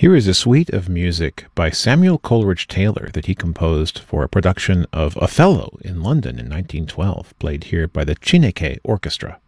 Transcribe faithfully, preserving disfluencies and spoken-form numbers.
Here is a suite of music by Samuel Coleridge Taylor that he composed for a production of Othello in London in nineteen twelve, played here by the Chineke Orchestra.